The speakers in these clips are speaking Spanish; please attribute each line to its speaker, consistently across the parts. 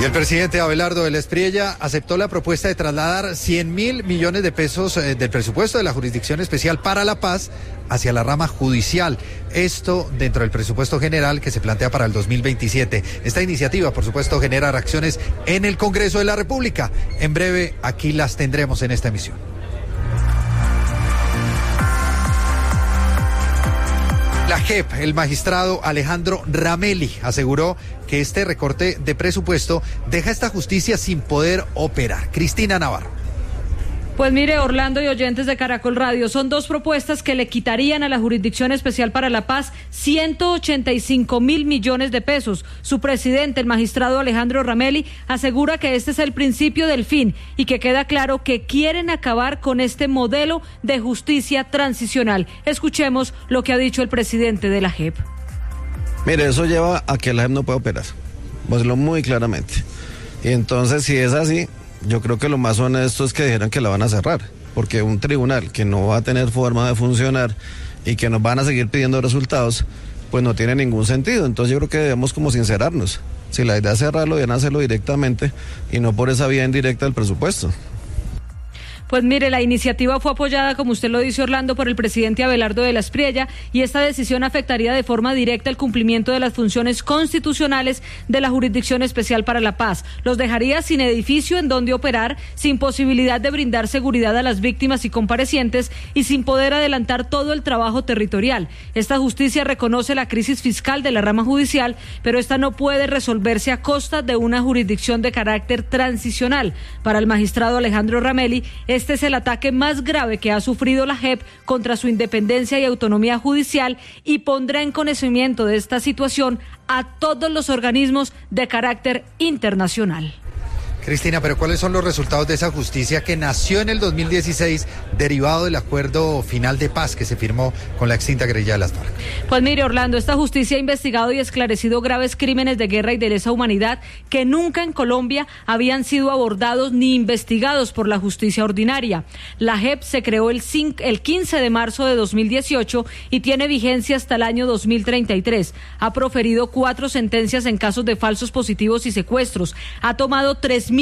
Speaker 1: Y el presidente Abelardo de la Espriella aceptó la propuesta de trasladar 100.000 millones de pesos del presupuesto de la Jurisdicción Especial para la Paz hacia la rama judicial. Esto dentro del presupuesto general que se plantea para el 2027. Esta iniciativa, por supuesto, genera reacciones en el Congreso de la República. En breve, aquí las tendremos en esta emisión. La JEP, el magistrado Alejandro Ramelli, aseguró que este recorte de presupuesto deja esta justicia sin poder operar. Cristina Navarro.
Speaker 2: Pues mire, Orlando y oyentes de Caracol Radio, son dos propuestas que le quitarían a la Jurisdicción Especial para la Paz 185.000 millones de pesos. Su presidente, el magistrado Alejandro Ramelli, asegura que este es el principio del fin y que queda claro que quieren acabar con este modelo de justicia transicional. Escuchemos lo que ha dicho el presidente de la JEP.
Speaker 3: Mire, eso lleva a que la JEP no pueda operar, voy a decirlo muy claramente. Y entonces, si es así, yo creo que lo más honesto es que dijeran que la van a cerrar, porque un tribunal que no va a tener forma de funcionar y que nos van a seguir pidiendo resultados, pues no tiene ningún sentido. Entonces yo creo que debemos como sincerarnos. Si la idea es cerrarlo, deben hacerlo directamente y no por esa vía indirecta del presupuesto.
Speaker 2: Pues mire, la iniciativa fue apoyada, como usted lo dice, Orlando, por el presidente Abelardo de la Espriella, y esta decisión afectaría de forma directa el cumplimiento de las funciones constitucionales de la Jurisdicción Especial para la Paz. Los dejaría sin edificio en donde operar, sin posibilidad de brindar seguridad a las víctimas y comparecientes y sin poder adelantar todo el trabajo territorial. Esta justicia reconoce la crisis fiscal de la rama judicial, pero esta no puede resolverse a costa de una jurisdicción de carácter transicional. Para el magistrado Alejandro Ramelli, este es el ataque más grave que ha sufrido la JEP contra su independencia y autonomía judicial y pondrá en conocimiento de esta situación a todos los organismos de carácter internacional.
Speaker 1: Cristina, pero ¿cuáles son los resultados de esa justicia que nació en el 2016 derivado del acuerdo final de paz que se firmó con la extinta guerrilla de las FARC?
Speaker 2: Pues mire, Orlando, esta justicia ha investigado y esclarecido graves crímenes de guerra y de lesa humanidad que nunca en Colombia habían sido abordados ni investigados por la justicia ordinaria. La JEP se creó el 15 de marzo de 2018 y tiene vigencia hasta el año 2033. Ha proferido 4 sentencias en casos de falsos positivos y secuestros. Ha tomado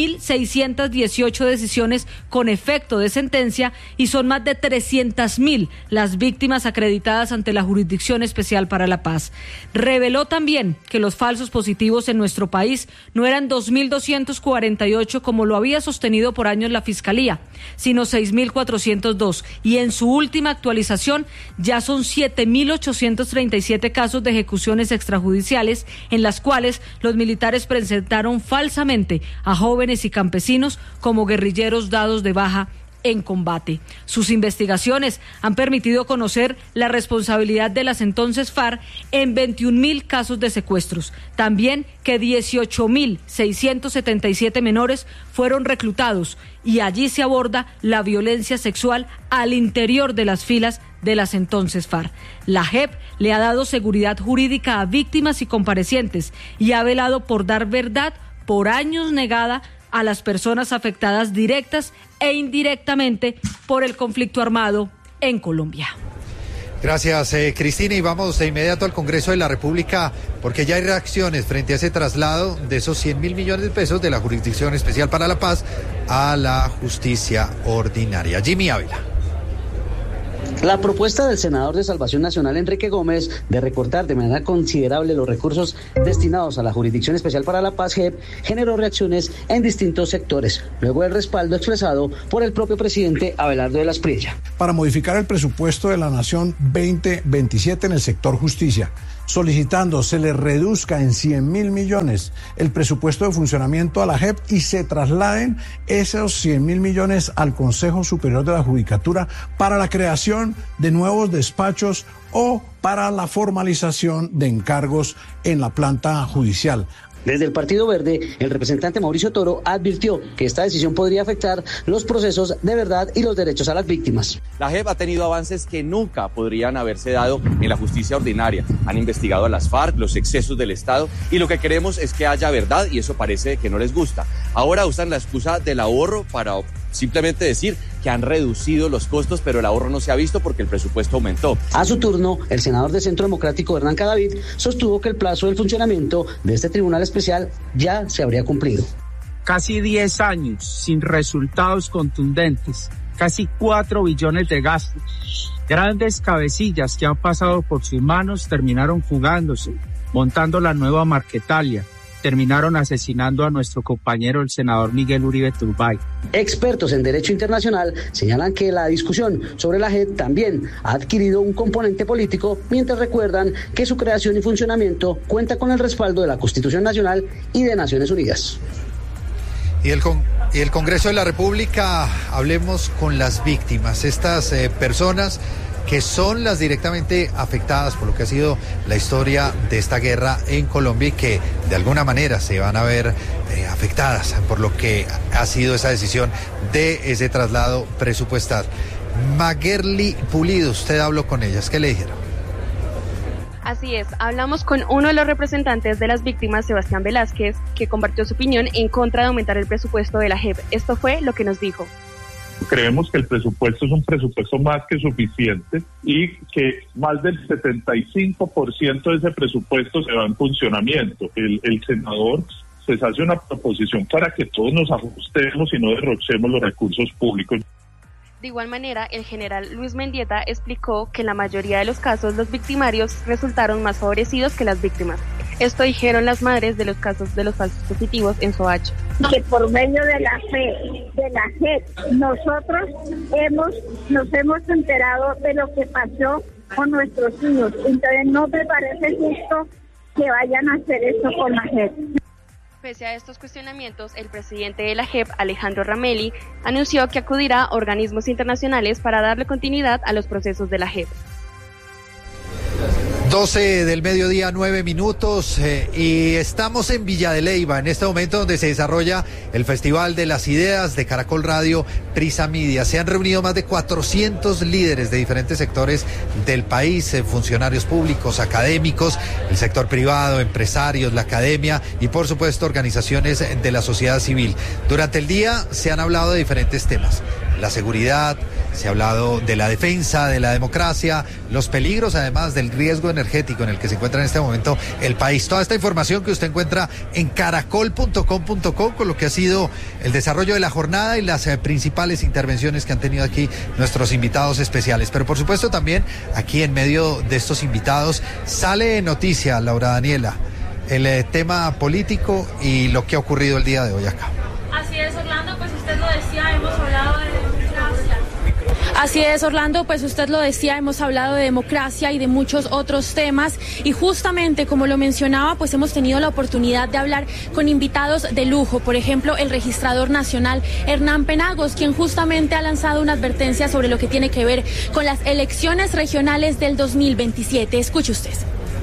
Speaker 2: 3.618 decisiones con efecto de sentencia y son más de 300.000 las víctimas acreditadas ante la Jurisdicción Especial para la Paz. Reveló también que los falsos positivos en nuestro país no eran 2.248 como lo había sostenido por años la Fiscalía, sino 6.402, y en su última actualización ya son 7.837 casos de ejecuciones extrajudiciales en las cuales los militares presentaron falsamente a jóvenes y campesinos como guerrilleros dados de baja en combate. Sus investigaciones han permitido conocer la responsabilidad de las entonces FARC en 21.000 casos de secuestros. También que 18.677 menores fueron reclutados y allí se aborda la violencia sexual al interior de las filas de las entonces FARC. La JEP le ha dado seguridad jurídica a víctimas y comparecientes y ha velado por dar verdad por años negada a las personas afectadas directas e indirectamente por el conflicto armado en Colombia.
Speaker 1: Gracias, Cristina, y vamos de inmediato al Congreso de la República porque ya hay reacciones frente a ese traslado de esos 100.000 millones de pesos de la Jurisdicción Especial para la Paz a la justicia ordinaria. Jimmy Ávila.
Speaker 4: La propuesta del senador de Salvación Nacional, Enrique Gómez, de recortar de manera considerable los recursos destinados a la Jurisdicción Especial para la Paz, JEP, generó reacciones en distintos sectores, luego del respaldo expresado por el propio presidente Abelardo de la Espriella.
Speaker 5: Para modificar el presupuesto de la Nación 2027 en el sector justicia, solicitando se le reduzca en 100.000 millones el presupuesto de funcionamiento a la JEP y se trasladen esos 100.000 millones al Consejo Superior de la Judicatura para la creación de nuevos despachos o para la formalización de encargos en la planta judicial.
Speaker 4: Desde el Partido Verde, el representante Mauricio Toro advirtió que esta decisión podría afectar los procesos de verdad y los derechos a las víctimas.
Speaker 6: La JEP ha tenido avances que nunca podrían haberse dado en la justicia ordinaria. Han investigado a las FARC, los excesos del Estado, y lo que queremos es que haya verdad, y eso parece que no les gusta. Ahora usan la excusa del ahorro para simplemente decir que han reducido los costos, pero el ahorro no se ha visto porque el presupuesto aumentó.
Speaker 4: A su turno, el senador de Centro Democrático, Hernán Cadavid, sostuvo que el plazo del funcionamiento de este tribunal especial ya se habría cumplido.
Speaker 7: Casi 10 años sin resultados contundentes, casi 4 billones de gastos. Grandes cabecillas que han pasado por sus manos terminaron fugándose, montando la nueva Marquetalia. Terminaron asesinando a nuestro compañero el senador Miguel Uribe Turbay.
Speaker 4: Expertos en derecho internacional señalan que la discusión sobre la JEP también ha adquirido un componente político, mientras recuerdan que su creación y funcionamiento cuenta con el respaldo de la Constitución Nacional y de Naciones Unidas.
Speaker 1: Y el Congreso de la República, hablemos con las víctimas, estas personas que son las directamente afectadas por lo que ha sido la historia de esta guerra en Colombia y que de alguna manera se van a ver afectadas por lo que ha sido esa decisión de ese traslado presupuestal. Maguerli Pulido, usted habló con ellas, ¿qué le dijeron?
Speaker 8: Así es, hablamos con uno de los representantes de las víctimas, Sebastián Velázquez, que compartió su opinión en contra de aumentar el presupuesto de la JEP. Esto fue lo que nos dijo.
Speaker 9: Creemos que el presupuesto es un presupuesto más que suficiente y que más del 75% de ese presupuesto se va en funcionamiento. El senador se hace una proposición para que todos nos ajustemos y no derrochemos los recursos públicos.
Speaker 8: De igual manera, el general Luis Mendieta explicó que en la mayoría de los casos los victimarios resultaron más favorecidos que las víctimas. Esto dijeron las madres de los casos de los falsos positivos en Soacha.
Speaker 10: Que por medio de la fe, de la JEP, nosotros nos hemos enterado de lo que pasó con nuestros hijos. Entonces no me parece justo que vayan a hacer esto con la JEP.
Speaker 8: Pese a estos cuestionamientos, el presidente de la JEP, Alejandro Ramelli, anunció que acudirá a organismos internacionales para darle continuidad a los procesos de la JEP.
Speaker 1: 12 del mediodía, 9 minutos, y estamos en Villa de Leyva, en este momento donde se desarrolla el Festival de las Ideas de Caracol Radio, Prisa Media. Se han reunido más de 400 líderes de diferentes sectores del país, funcionarios públicos, académicos, el sector privado, empresarios, la academia y por supuesto organizaciones de la sociedad civil. Durante el día se han hablado de diferentes temas. La seguridad, se ha hablado de la defensa de la democracia, los peligros además del riesgo energético en el que se encuentra en este momento el país. Toda esta información que usted encuentra en caracol.com.co con lo que ha sido el desarrollo de la jornada y las principales intervenciones que han tenido aquí nuestros invitados especiales. Pero por supuesto también aquí en medio de estos invitados sale noticia, Laura Daniela, el tema político y lo que ha ocurrido el día de hoy acá.
Speaker 11: Así es, Orlando, pues usted lo decía, hemos hablado de democracia. Así es, Orlando, pues usted lo decía, hemos hablado de democracia y de muchos otros temas y justamente como lo mencionaba, pues hemos tenido la oportunidad de hablar con invitados de lujo, por ejemplo, el registrador nacional Hernán Penagos, quien justamente ha lanzado una advertencia sobre lo que tiene que ver con las elecciones regionales del 2027. Escuche usted.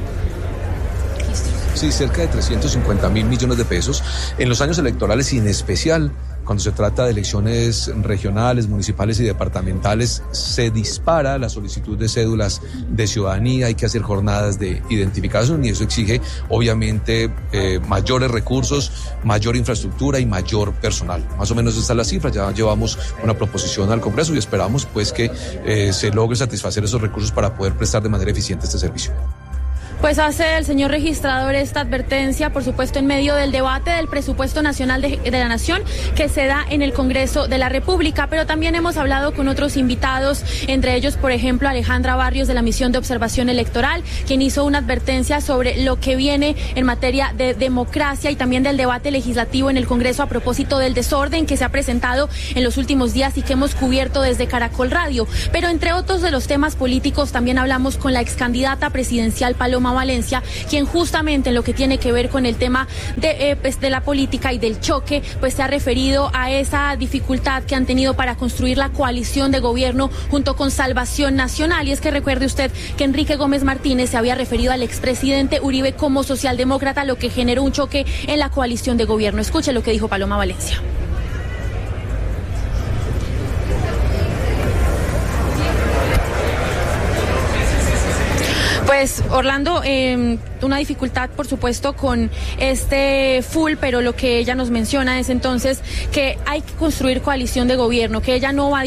Speaker 12: Sí, cerca de 350.000 millones de pesos en los años electorales y en especial cuando se trata de elecciones regionales, municipales y departamentales, se dispara la solicitud de cédulas de ciudadanía, hay que hacer jornadas de identificación y eso exige obviamente mayores recursos, mayor infraestructura y mayor personal. Más o menos esta es la cifra, ya llevamos una proposición al Congreso y esperamos pues que se logre satisfacer esos recursos para poder prestar de manera eficiente este servicio.
Speaker 11: Pues hace el señor registrador esta advertencia, por supuesto, en medio del debate del presupuesto nacional de la Nación que se da en el Congreso de la República, pero también hemos hablado con otros invitados, entre ellos, por ejemplo, Alejandra Barrios de la Misión de Observación Electoral, quien hizo una advertencia sobre lo que viene en materia de democracia y también del debate legislativo en el Congreso a propósito del desorden que se ha presentado en los últimos días y que hemos cubierto desde Caracol Radio. Pero entre otros de los temas políticos también hablamos con la excandidata presidencial Paloma Valencia, quien justamente en lo que tiene que ver con el tema de la política y del choque, pues se ha referido a esa dificultad que han tenido para construir la coalición de gobierno junto con Salvación Nacional. Y es que recuerde usted que Enrique Gómez Martínez se había referido al expresidente Uribe como socialdemócrata, lo que generó un choque en la coalición de gobierno. Escuche lo que dijo Paloma Valencia. Pues Orlando, una dificultad por supuesto con este full, pero lo que ella nos menciona es entonces que hay que construir coalición de gobierno, que ella no va a